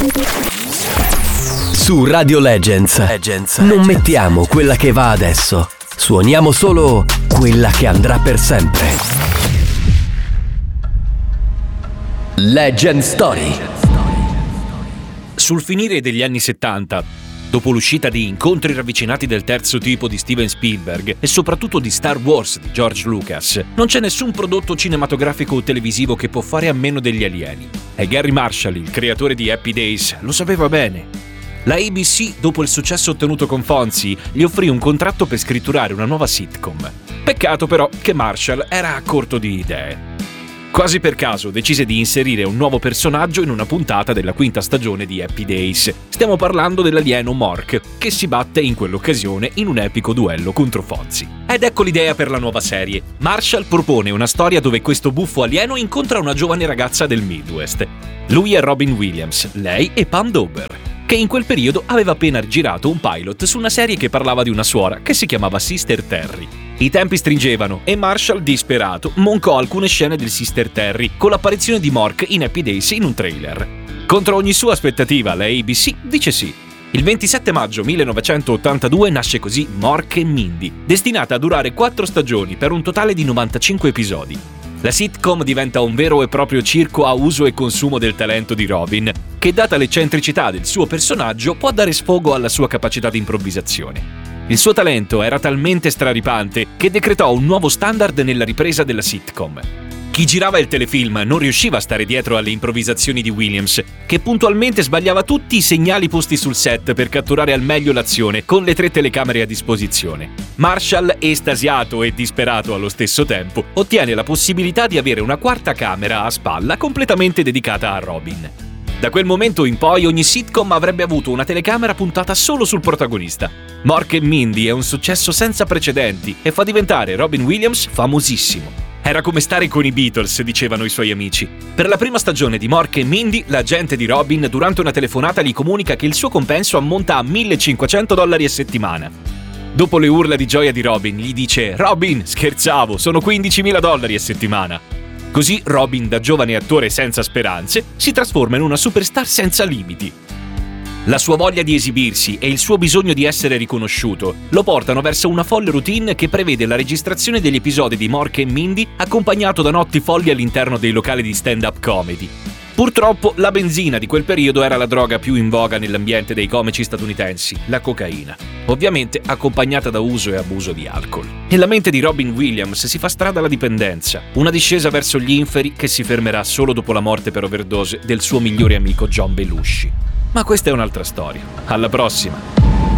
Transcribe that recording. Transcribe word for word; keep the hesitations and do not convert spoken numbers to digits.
Su Radio Legends, Legends non mettiamo quella che va adesso, suoniamo solo quella che andrà per sempre. Legend Story. Sul finire degli anni settanta, dopo l'uscita di Incontri ravvicinati del terzo tipo di Steven Spielberg e soprattutto di Star Wars di George Lucas, non c'è nessun prodotto cinematografico o televisivo che può fare a meno degli alieni. E Gary Marshall, il creatore di Happy Days, lo sapeva bene. La A B C, dopo il successo ottenuto con Fonzie, gli offrì un contratto per scritturare una nuova sitcom. Peccato però che Marshall era a corto di idee. Quasi per caso decise di inserire un nuovo personaggio in una puntata della quinta stagione di Happy Days. Stiamo parlando dell'alieno Mork, che si batte in quell'occasione in un epico duello contro Fonzie. Ed ecco l'idea per la nuova serie. Marshall propone una storia dove questo buffo alieno incontra una giovane ragazza del Midwest. Lui è Robin Williams, lei è Pam Dawber, che in quel periodo aveva appena girato un pilot su una serie che parlava di una suora che si chiamava Sister Terry. I tempi stringevano e Marshall, disperato, moncò alcune scene del Sister Terry con l'apparizione di Mork in Happy Days in un trailer. Contro ogni sua aspettativa, la A B C dice sì. Il ventisette maggio millenovecentottantadue nasce così Mork e Mindy, destinata a durare quattro stagioni per un totale di novantacinque episodi. La sitcom diventa un vero e proprio circo a uso e consumo del talento di Robin, che data l'eccentricità del suo personaggio può dare sfogo alla sua capacità di improvvisazione. Il suo talento era talmente straripante che decretò un nuovo standard nella ripresa della sitcom. Chi girava il telefilm non riusciva a stare dietro alle improvvisazioni di Williams, che puntualmente sbagliava tutti i segnali posti sul set per catturare al meglio l'azione con le tre telecamere a disposizione. Marshall, estasiato e disperato allo stesso tempo, ottiene la possibilità di avere una quarta camera a spalla completamente dedicata a Robin. Da quel momento in poi ogni sitcom avrebbe avuto una telecamera puntata solo sul protagonista. Mork e Mindy è un successo senza precedenti e fa diventare Robin Williams famosissimo. Era come stare con i Beatles, dicevano i suoi amici. Per la prima stagione di Mork e Mindy, l'agente di Robin durante una telefonata gli comunica che il suo compenso ammonta a millecinquecento dollari a settimana. Dopo le urla di gioia di Robin, gli dice: «Robin, scherzavo, sono quindicimila dollari a settimana». Così Robin, da giovane attore senza speranze, si trasforma in una superstar senza limiti. La sua voglia di esibirsi e il suo bisogno di essere riconosciuto lo portano verso una folle routine che prevede la registrazione degli episodi di Mork e Mindy accompagnato da notti folli all'interno dei locali di stand-up comedy. Purtroppo la benzina di quel periodo era la droga più in voga nell'ambiente dei comici statunitensi, la cocaina, ovviamente accompagnata da uso e abuso di alcol. Nella mente di Robin Williams si fa strada la dipendenza, una discesa verso gli inferi che si fermerà solo dopo la morte per overdose del suo migliore amico John Belushi. Ma questa è un'altra storia. Alla prossima!